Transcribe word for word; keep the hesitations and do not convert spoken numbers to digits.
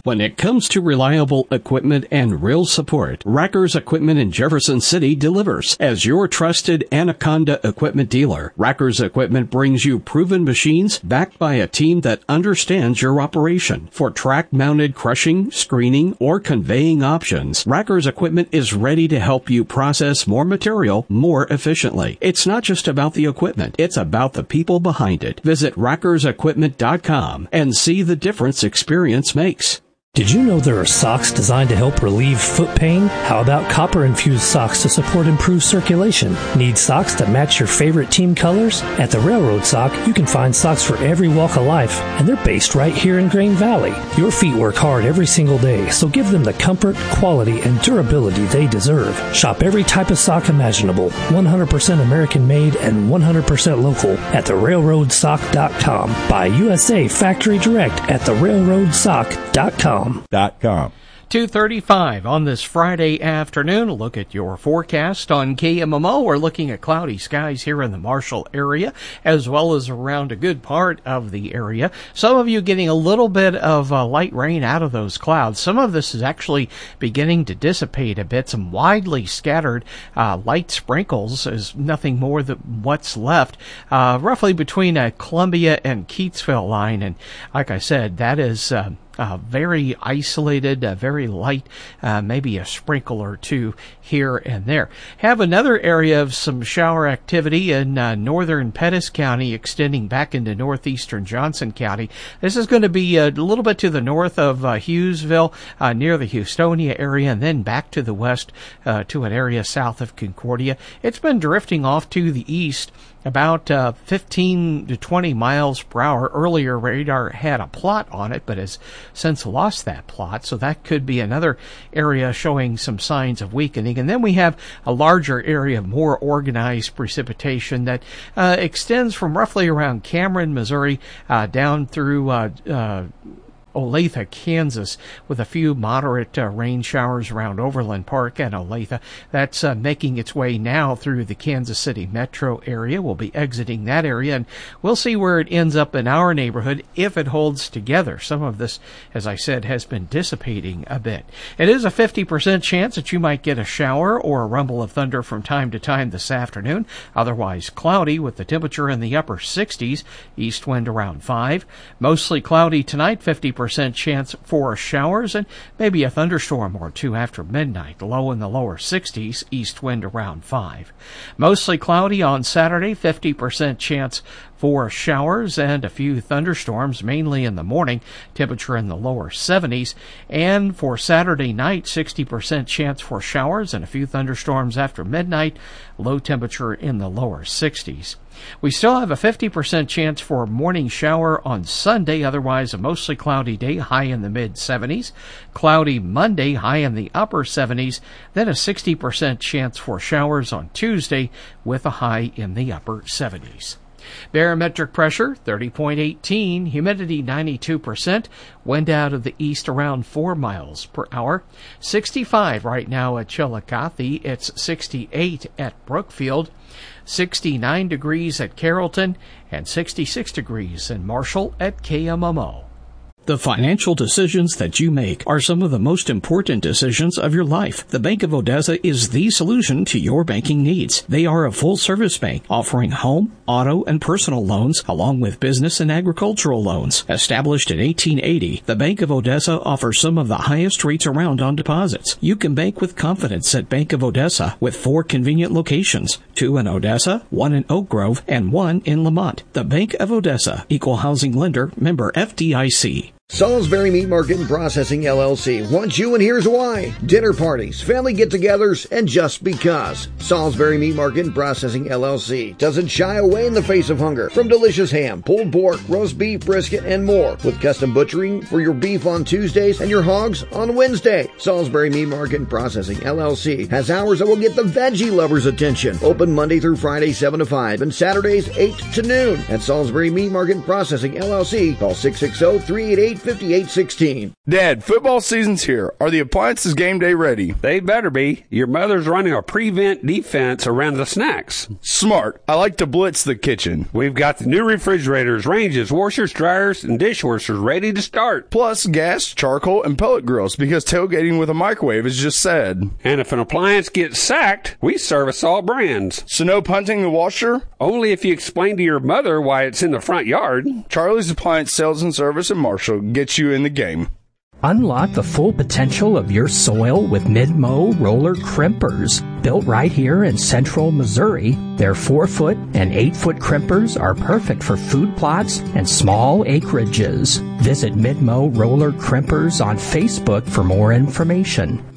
When it comes to reliable equipment and real support, Rackers Equipment in Jefferson City delivers. As your trusted Anaconda equipment dealer, Rackers Equipment brings you proven machines backed by a team that understands your operation. For track-mounted crushing, screening, or conveying options, Rackers Equipment is ready to help you process more material more efficiently. It's not just about the equipment, it's about the people behind it. Visit rackers equipment dot com and see the difference experience makes. Did you know there are socks designed to help relieve foot pain? How about copper-infused socks to support improved circulation? Need socks that match your favorite team colors? At the Railroad Sock, you can find socks for every walk of life, and they're based right here in Grain Valley. Your feet work hard every single day, so give them the comfort, quality, and durability they deserve. Shop every type of sock imaginable, one hundred percent American-made and one hundred percent local at the railroad sock dot com. Buy U S A Factory Direct at the railroad sock dot com. Dot com. two thirty-five on this Friday afternoon. A look at your forecast on K M M O. We're looking at cloudy skies here in the Marshall area, as well as around a good part of the area. Some of you getting a little bit of uh, light rain out of those clouds. Some of this is actually beginning to dissipate a bit. Some widely scattered uh, light sprinkles is nothing more than what's left, uh, roughly between a Columbia and Keatsville line. And like I said, that is Uh, Uh, very isolated, uh, very light, uh, maybe a sprinkle or two here and there. Have another area of some shower activity in uh, northern Pettis County extending back into northeastern Johnson County. This is going to be a little bit to the north of uh, Hughesville, uh, near the Houstonia area, and then back to the west uh, to an area south of Concordia. It's been drifting off to the east about uh, fifteen to twenty miles per hour. Earlier, radar had a plot on it, but has since lost that plot, so that could be another area showing some signs of weakening. And then we have a larger area of more organized precipitation that uh, extends from roughly around Cameron, Missouri, uh, down through uh, uh, Olathe, Kansas, with a few moderate uh, rain showers around Overland Park and Olathe. That's uh, making its way now through the Kansas City metro area. We'll be exiting that area, and we'll see where it ends up in our neighborhood if it holds together. Some of this, as I said, has been dissipating a bit. It is a fifty percent chance that you might get a shower or a rumble of thunder from time to time this afternoon. Otherwise cloudy with the temperature in the upper sixties, east wind around five. Mostly cloudy tonight, fifty percent chance for showers and maybe a thunderstorm or two after midnight. Low in the lower sixties, east wind around five. Mostly cloudy on Saturday, fifty percent chance for showers and a few thunderstorms, mainly in the morning, temperature in the lower seventies. And for Saturday night, sixty percent chance for showers and a few thunderstorms after midnight, low temperature in the lower sixties. We still have a fifty percent chance for a morning shower on Sunday, otherwise a mostly cloudy day, high in the mid-seventies. Cloudy Monday, high in the upper seventies. Then a sixty percent chance for showers on Tuesday with a high in the upper seventies. Barometric pressure, thirty point one eight, humidity ninety-two percent, wind out of the east around four miles per hour. sixty-five right now at Chillicothe, it's sixty-eight at Brookfield, sixty-nine degrees at Carrollton, and sixty-six degrees in Marshall at K M M O. The financial decisions that you make are some of the most important decisions of your life. The Bank of Odessa is the solution to your banking needs. They are a full-service bank offering home, auto, and personal loans, along with business and agricultural loans. Established in eighteen eighty, the Bank of Odessa offers some of the highest rates around on deposits. You can bank with confidence at Bank of Odessa with four convenient locations, two in Odessa, one in Oak Grove, and one in Lamont. The Bank of Odessa, Equal Housing Lender, member F D I C. Salisbury Meat Market and Processing, L L C wants you, and here's why. Dinner parties, family get-togethers, and just because. Salisbury Meat Market and Processing, L L C doesn't shy away in the face of hunger. From delicious ham, pulled pork, roast beef, brisket, and more. With custom butchering for your beef on Tuesdays and your hogs on Wednesday. Salisbury Meat Market and Processing, L L C has hours that will get the veggie lovers' attention. Open Monday through Friday, seven to five, and Saturdays, eight to noon. At Salisbury Meat Market and Processing, L L C, call six six zero, three eight eight, eight five eight, one six. Dad, football season's here. Are the appliances game day ready? They better be. Your mother's running a prevent defense around the snacks. Smart. I like to blitz the kitchen. We've got the new refrigerators, ranges, washers, dryers, and dishwashers ready to start. Plus gas, charcoal, and pellet grills because tailgating with a microwave is just sad. And if an appliance gets sacked, we service all brands. So no punting the washer? Only if you explain to your mother why it's in the front yard. Charlie's Appliance Sales and Service in Marshall gets you in the game. Unlock the full potential of your soil with Mid-Mow roller crimpers. Built right here in central Missouri, their four-foot and eight-foot crimpers are perfect for food plots and small acreages. Visit Mid-Mow roller crimpers on Facebook for more information.